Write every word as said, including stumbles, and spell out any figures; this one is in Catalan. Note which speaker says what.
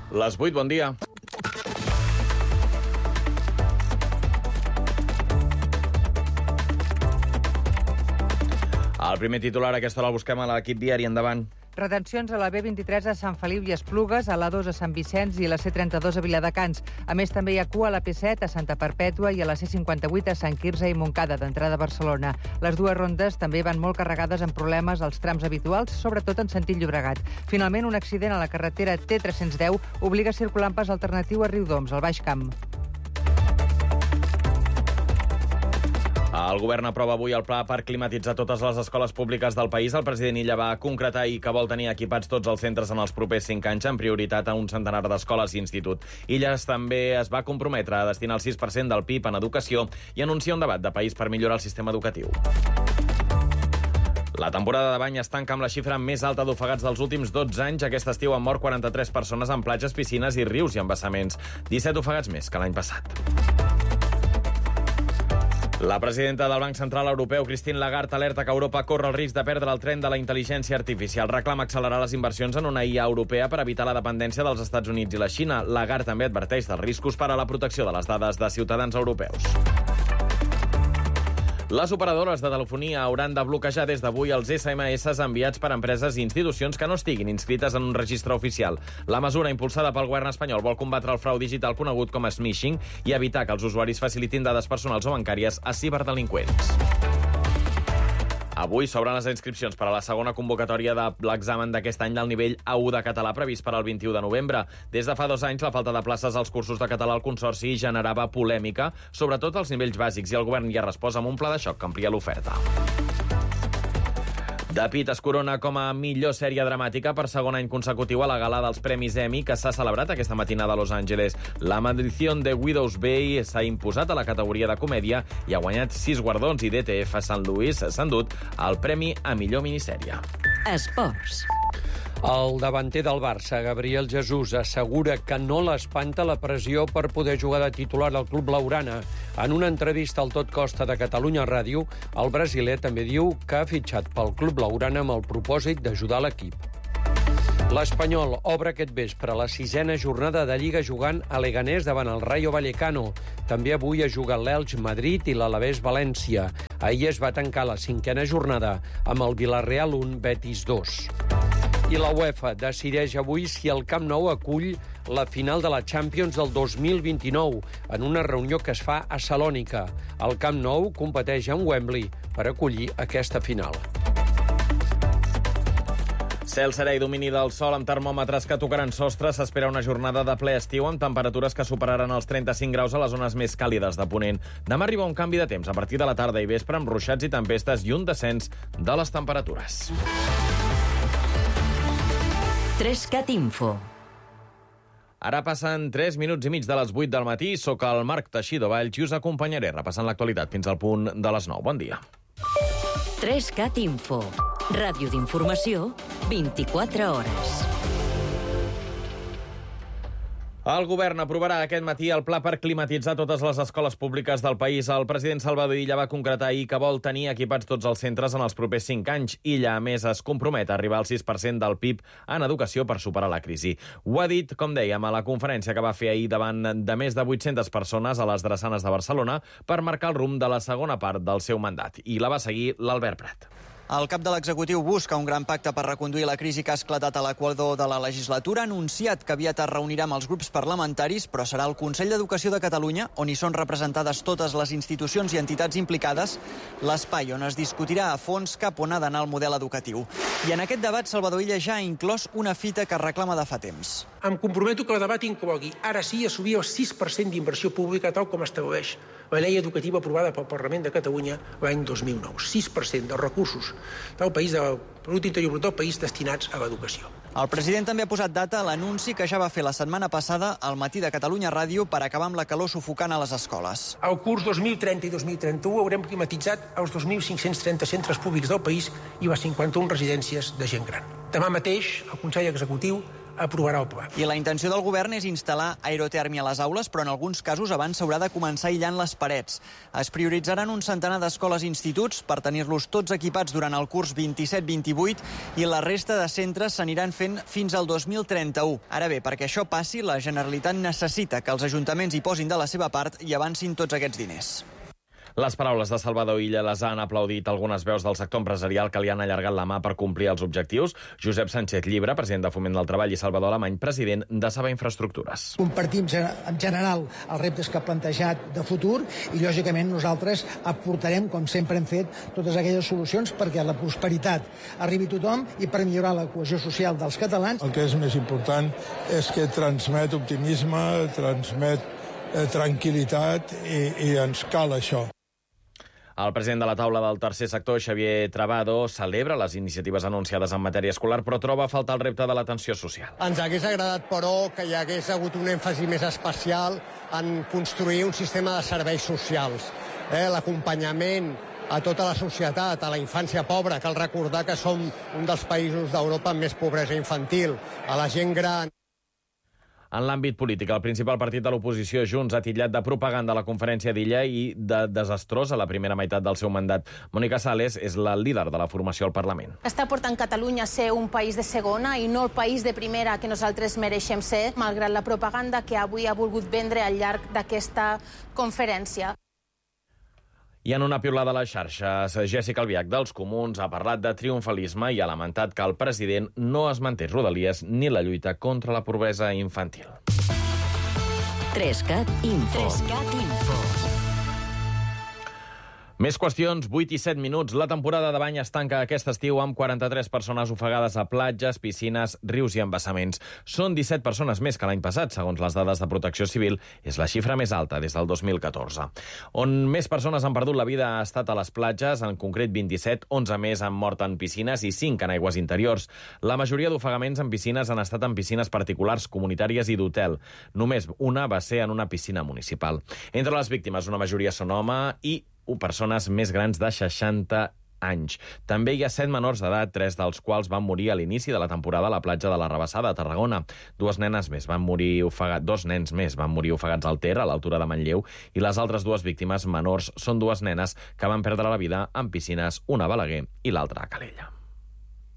Speaker 1: Les vuit, bon dia. El primer titular a aquesta hora el busquem a l'equip diari. Endavant.
Speaker 2: Retencions a la B vint-i-tres a Sant Feliu i Esplugues, a l'A dos a Sant Vicenç i a la C trenta-dos a Viladecans. A més, també hi ha cua a la P set a Santa Perpètua i a la C cinquanta-vuit a Sant Quirze i Montcada, d'entrada a Barcelona. Les dues rondes també van molt carregades amb problemes als trams habituals, sobretot en sentit Llobregat. Finalment, un accident a la carretera T tres-cents deu obliga a circular en pas alternatiu a Riudoms, al Baix Camp.
Speaker 1: El govern aprova avui el pla per climatitzar totes les escoles públiques del país. El president Illa va concretar ahir que vol tenir equipats tots els centres en els propers cinc anys, amb prioritat a un centenar d'escoles i institut. Illes també es va comprometre a destinar el sis per cent del P I B en educació i anuncia un debat de país per millorar el sistema educatiu. La temporada de bany es tanca amb la xifra més alta d'ofegats dels últims dotze anys. Aquest estiu han mort quaranta-tres persones en platges, piscines i rius i embassaments. disset ofegats més que l'any passat. La presidenta del Banc Central Europeu, Christine Lagarde, alerta que Europa corre el risc de perdre el tren de la intel·ligència artificial. Reclama accelerar les inversions en una I A europea per evitar la dependència dels Estats Units i la Xina. Lagarde també adverteix dels riscos per a la protecció de les dades de ciutadans europeus. Les operadores de telefonia hauran de bloquejar des d'avui els S M S enviats per empreses i institucions que no estiguin inscrites en un registre oficial. La mesura impulsada pel govern espanyol vol combatre el frau digital conegut com a smishing i evitar que els usuaris facilitin dades personals o bancàries a ciberdelinqüents. Avui s'obren les inscripcions per a la segona convocatòria de l'examen d'aquest any del nivell A u de català previst per al vint-i-u de novembre. Des de fa dos anys, la falta de places als cursos de català al Consorci generava polèmica, sobretot als nivells bàsics, i el govern hi ha respost amb un pla de xoc que amplia l'oferta. The Pitt es corona com a millor sèrie dramàtica per segon any consecutiu a la gala dels Premis Emmy que s'ha celebrat aquesta matinada a Los Angeles. La Maldición de Widow's Bay s'ha imposat a la categoria de comèdia i ha guanyat sis guardons, i D T F Saint Louis s'ha endut el premi a millor minissèrie.
Speaker 3: Esports.
Speaker 4: El davanter del Barça, Gabriel Jesús, assegura que no l'espanta la pressió per poder jugar de titular al club blaugrana. En una entrevista al Tot Costa de Catalunya Ràdio, el brasiler també diu que ha fitxat pel club blaugrana amb el propòsit d'ajudar l'equip. L'Espanyol obre aquest vespre la sisena jornada de Lliga jugant a Leganés davant el Rayo Vallecano. També avui ha jugat l'Elx Madrid i l'Alavés València. Ahir es va tancar la cinquena jornada amb el Villarreal un, Betis dos. I la UEFA decideix avui si el Camp Nou acull la final de la Champions del dos mil vint-i-nou en una reunió que es fa a Salònica. El Camp Nou competeix amb Wembley per acollir aquesta final.
Speaker 1: Cel serè i domini del sol amb termòmetres que tocaran sostre. S'espera una jornada de ple estiu amb temperatures que superaran els trenta-cinc graus a les zones més càlides de Ponent. Demà arriba un canvi de temps a partir de la tarda i vespre amb ruixats i tempestes i un descens de les temperatures.
Speaker 3: Trescat Info.
Speaker 1: Ara passen tres minuts i mig de les vuit del matí. Soc el Marc Teixidor Valls i us acompanyaré repassant l'actualitat fins al punt de les nou. Bon dia.
Speaker 3: Trescat Info. Ràdio d'informació, vint-i-quatre hores.
Speaker 1: El govern aprovarà aquest matí el pla per climatitzar totes les escoles públiques del país. El president Salvador Illa va concretar ahir que vol tenir equipats tots els centres en els propers cinc anys. Illa, a més, es compromet a arribar al sis per cent del P I B en educació per superar la crisi. Ho ha dit, com dèiem, a la conferència que va fer ahir davant de més de vuit-centes persones a les Drassanes de Barcelona per marcar el rumb de la segona part del seu mandat. I la va seguir l'Albert Prat.
Speaker 5: El cap de l'executiu busca un gran pacte per reconduir la crisi que ha esclatat a l'equador de la legislatura. Ha anunciat que aviat es reunirà amb els grups parlamentaris, però serà el Consell d'Educació de Catalunya, on hi són representades totes les institucions i entitats implicades, l'espai on es discutirà a fons cap on ha d'anar el model educatiu. I en aquest debat, Salvador Illa ja ha inclòs una fita que reclama de fa temps.
Speaker 6: Em comprometo que el debat inclogui, ara sí, assumir el sis per cent d'inversió pública tal com estableix la llei educativa aprovada pel Parlament de Catalunya l'any dos mil nou. sis per cent dels recursos del país, del producte interior brut del país, destinats a l'educació.
Speaker 5: El president també ha posat data a l'anunci que ja va fer la setmana passada al Matí de Catalunya Ràdio per acabar amb la calor sufocant a les escoles.
Speaker 6: Al curs dos mil trenta i dos mil trenta-u haurem climatitzat els dos mil cinc-cents trenta centres públics del país i les cinquanta-una residències de gent gran. Demà mateix, el Consell Executiu aprovarà el pla.
Speaker 5: I la intenció del govern és instal·lar aerotèrmia a les aules, però en alguns casos abans s'haurà de començar aïllant les parets. Es prioritzaran un centenar d'escoles i instituts per tenir-los tots equipats durant el curs vint-i-set vint-i-vuit i la resta de centres s'aniran fent fins al dos mil trenta-u. Ara bé, perquè això passi, la Generalitat necessita que els ajuntaments hi posin de la seva part i avancin tots aquests diners.
Speaker 1: Les paraules de Salvador Illa les han aplaudit algunes veus del sector empresarial que li han allargat la mà per complir els objectius. Josep Sánchez Llibre, president de Foment del Treball, i Salvador Alemany, president de Saba Infraestructures.
Speaker 7: Compartim en general els reptes que ha plantejat de futur i, lògicament, nosaltres aportarem, com sempre hem fet, totes aquelles solucions perquè la prosperitat arribi a tothom i per millorar la cohesió social dels catalans.
Speaker 8: El que és més important és que transmet optimisme, transmet eh, tranquil·litat i, i ens cal això.
Speaker 1: El president de la taula del tercer sector, Xavier Trabado, celebra les iniciatives anunciades en matèria escolar, però troba a faltar el repte de l'atenció social.
Speaker 9: Ens hagués agradat, però, que hi hagués hagut un èmfasi més especial en construir un sistema de serveis socials. Eh, l'acompanyament a tota la societat, a la infància pobra, cal recordar que som un dels països d'Europa amb més pobresa infantil, a la gent gran.
Speaker 1: En l'àmbit polític, el principal partit de l'oposició, Junts, ha titllat de propaganda la conferència d'Illa i de desastrosa la primera meitat del seu mandat. Mònica Sales és la líder de la formació al Parlament.
Speaker 10: Està portant Catalunya a ser un país de segona i no el país de primera que nosaltres mereixem ser, malgrat la propaganda que avui ha volgut vendre al llarg d'aquesta conferència.
Speaker 1: I en una piulada a les xarxes, Jèssica Albiach dels Comuns ha parlat de triomfalisme i ha lamentat que el president no es manté Rodalies ni la lluita contra la pobresa infantil.
Speaker 3: Trescat Info. Trescat Info.
Speaker 1: Més qüestions, vuit i set minuts. La temporada de bany es tanca aquest estiu amb quaranta-tres persones ofegades a platges, piscines, rius i embassaments. Són disset persones més que l'any passat, segons les dades de Protecció Civil. És la xifra més alta des del dos mil catorze. On més persones han perdut la vida ha estat a les platges, en concret vint-i-set, onze més han mort en piscines i cinc en aigües interiors. La majoria d'ofegaments en piscines han estat en piscines particulars, comunitàries i d'hotel. Només una va ser en una piscina municipal. Entre les víctimes, una majoria són home i persones més grans de seixanta anys. També hi ha set menors d'edat, tres dels quals van morir a l'inici de la temporada a la platja de la Rabassada, a Tarragona. Dues nenes més van morir ofegats, dos nens més van morir ofegats al Ter, a l'altura de Manlleu, i les altres dues víctimes menors són dues nenes que van perdre la vida en piscines, una a Balaguer i l'altra a Calella.